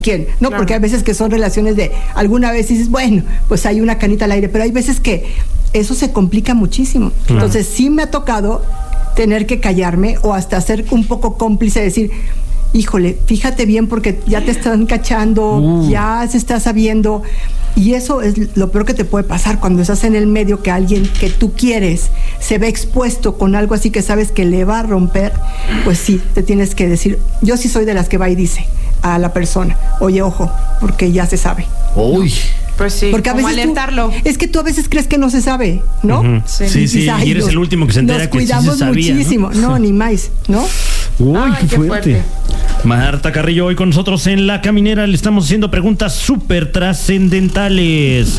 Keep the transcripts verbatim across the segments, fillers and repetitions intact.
quién, ¿no? Claro. Porque hay veces que son relaciones de alguna vez dices, bueno, pues hay una canita al aire, pero hay veces que eso se complica muchísimo. Claro. Entonces sí me ha tocado tener que callarme o hasta ser un poco cómplice, decir, híjole, fíjate bien porque ya te están cachando, uh. ya se está sabiendo. Y eso es lo peor que te puede pasar cuando estás en el medio, que alguien que tú quieres se ve expuesto con algo así que sabes que le va a romper, pues sí, te tienes que decir, yo sí soy de las que va y dice a la persona, oye, ojo, porque ya se sabe. Uy. ¿No? Pues sí, porque a como veces alentarlo. Tú, es que tú a veces crees que no se sabe, ¿no? Uh-huh. Sí, sí, sí, y, y eres nos, el último que se entera que sí se sabía. Nos cuidamos muchísimo, ¿no? no, ni más, ¿no? Uy, Ay, qué, qué fuerte. fuerte. Marta Carrillo hoy con nosotros en La Caminera. Le estamos haciendo preguntas súper trascendentales.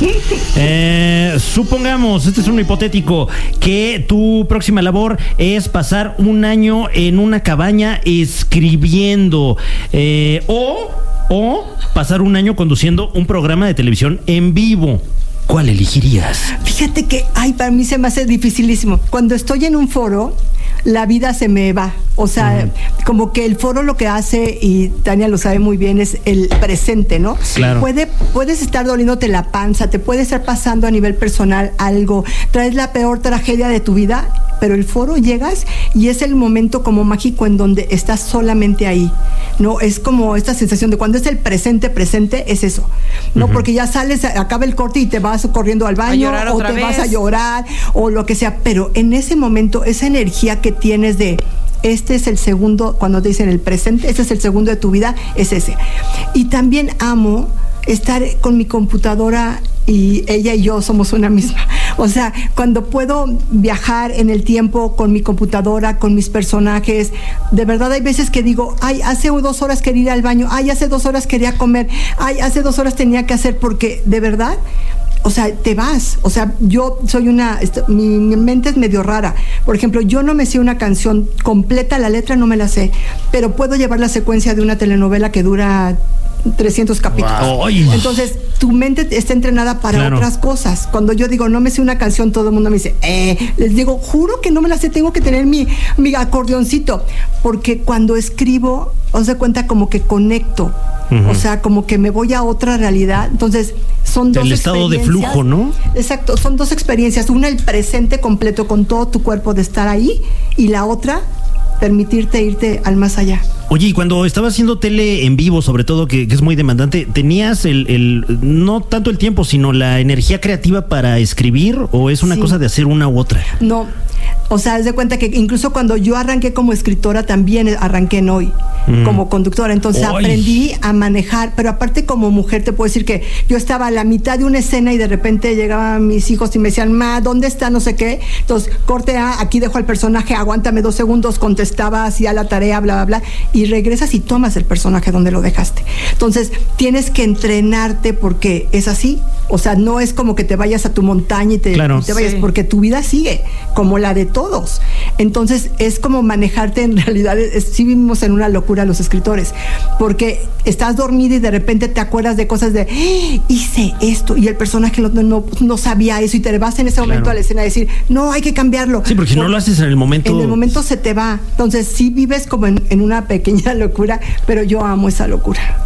eh, supongamos, este es uno hipotético, que tu próxima labor es pasar un año en una cabaña escribiendo. Eh, o, o pasar un año conduciendo un programa de televisión en vivo. ¿Cuál elegirías? Fíjate que, ay, para mí se me hace dificilísimo. Cuando estoy en un foro, la vida se me va. O sea, uh-huh. como que el foro lo que hace, y Tania lo sabe muy bien, es el presente, ¿no? Claro. Puede, puedes estar doliéndote la panza, te puede estar pasando a nivel personal algo, traes la peor tragedia de tu vida, pero el foro llegas y es el momento como mágico en donde estás solamente ahí, ¿no? Es como esta sensación de cuando es el presente, presente, es eso, ¿no? Uh-huh. Porque ya sales, acaba el corte y te vas corriendo al baño, o te vez. vas a llorar, o lo que sea, pero en ese momento, esa energía que tienes de este es el segundo, cuando te dicen el presente, este es el segundo de tu vida, es ese. Y también amo estar con mi computadora y ella y yo somos una misma. O sea, cuando puedo viajar en el tiempo con mi computadora, con mis personajes, de verdad hay veces que digo, ay, hace dos horas quería ir al baño, ay, hace dos horas quería comer, ay, hace dos horas tenía que hacer, porque de verdad, o sea, te vas. O sea, yo soy una, mi, mi mente es medio rara. Por ejemplo, yo no me sé una canción completa, la letra no me la sé, pero puedo llevar la secuencia de una telenovela que dura trescientos capítulos. Wow. Entonces, tu mente está entrenada para claro. otras cosas. Cuando yo digo, no me sé una canción, todo el mundo me dice, eh, les digo, juro que no me la sé, tengo que tener mi, mi acordeoncito. Porque cuando escribo, os da cuenta como que conecto. Uh-huh. O sea, como que me voy a otra realidad. Entonces, son dos el estado de flujo, ¿no? Exacto, son dos experiencias. Una, el presente completo con todo tu cuerpo de estar ahí, y la otra, permitirte irte al más allá. Oye, y cuando estabas haciendo tele en vivo, sobre todo, que, que es muy demandante, ¿tenías el, el, no tanto el tiempo, sino la energía creativa para escribir, o es una sí. cosa de hacer una u otra? No, o sea, haz de cuenta que incluso cuando yo arranqué como escritora, también arranqué en Hoy, mm. como conductora, entonces Oy. aprendí a manejar, pero aparte como mujer te puedo decir que yo estaba a la mitad de una escena y de repente llegaban mis hijos y me decían, ma, ¿dónde está? No sé qué, entonces corte A, aquí dejo al personaje, aguántame dos segundos, contestaba, hacía la tarea, bla, bla, bla, y regresas y tomas el personaje donde lo dejaste. Entonces, tienes que entrenarte porque es así. O sea, no es como que te vayas a tu montaña y te, claro, y te vayas, sí. porque tu vida sigue, como la de todos. Entonces, es como manejarte en realidad. Es, sí vivimos en una locura los escritores, porque estás dormida y de repente te acuerdas de cosas de, ¡Ah! hice esto, y el personaje no, no, no sabía eso, y te vas en ese claro. momento a la escena a decir, no, hay que cambiarlo. Sí, porque si no lo haces en el momento... En el momento se te va. Entonces, sí vives como en, en una pequeña locura, pero yo amo esa locura.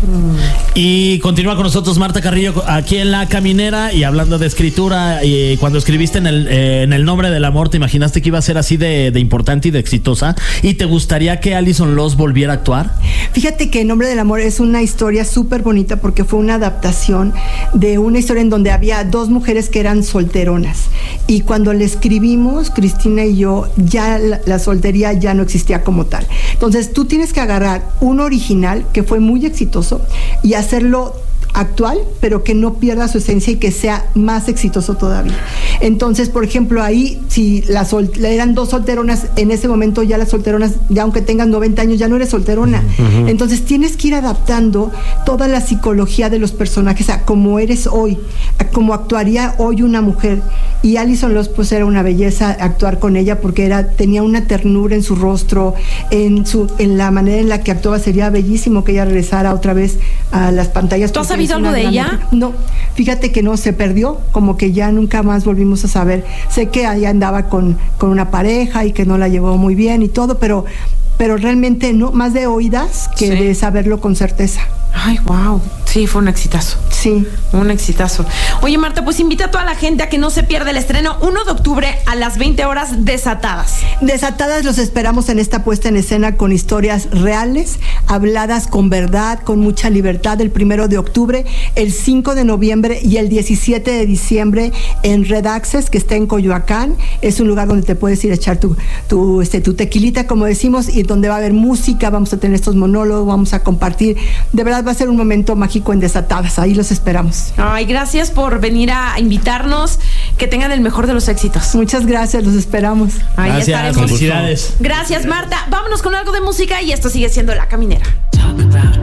Y continúa con nosotros Marta Carrillo aquí en La Caminera, y hablando de escritura, y cuando escribiste en el, eh, en el Nombre del Amor, ¿te imaginaste que iba a ser así de, de importante y de exitosa? ¿Y te gustaría que Alison Loss volviera a actuar? Fíjate que El Nombre del Amor es una historia súper bonita, porque fue una adaptación de una historia en donde había dos mujeres que eran solteronas, y cuando le escribimos, Cristina y yo, ya la, la soltería ya no existía como tal. Entonces tú tienes que agarrar un original que fue muy exitoso y hacerlo actual, pero que no pierda su esencia y que sea más exitoso todavía. Entonces, por ejemplo, ahí, si la sol, eran dos solteronas, en ese momento ya las solteronas, ya aunque tengan noventa años, ya no eres solterona. Uh-huh. Entonces, tienes que ir adaptando toda la psicología de los personajes a cómo eres hoy, a cómo actuaría hoy una mujer. Y Alison Loss, pues era una belleza actuar con ella, porque era, tenía una ternura en su rostro, en su, en la manera en la que actuaba. Sería bellísimo que ella regresara otra vez a las pantallas. ¿Tú has sabido algo de ella? Mujer. No, fíjate que no, se perdió, como que ya nunca más volvimos a saber. Sé que allá andaba con, con una pareja y que no la llevó muy bien y todo, pero pero realmente no, más de oídas que Sí. de saberlo con certeza. Ay, wow. Sí, fue un exitazo. Sí. Un exitazo. Oye, Marta, pues invita a toda la gente a que no se pierda el estreno uno de octubre a las veinte horas, Desatadas. Desatadas los esperamos en esta puesta en escena con historias reales, habladas con verdad, con mucha libertad, el primero de octubre, el cinco de noviembre y el diecisiete de diciembre en Red Access, que está en Coyoacán. Es un lugar donde te puedes ir a echar tu, tu, este, tu tequilita, como decimos, y donde va a haber música, vamos a tener estos monólogos, vamos a compartir. De verdad va a ser un momento mágico en Desatadas, ahí los esperamos. Ay, gracias por venir a invitarnos. Que tengan el mejor de los éxitos. Muchas gracias, los esperamos. Ahí Gracias, estaremos. felicidades. Gracias, Marta. Vámonos con algo de música y esto sigue siendo La Caminera.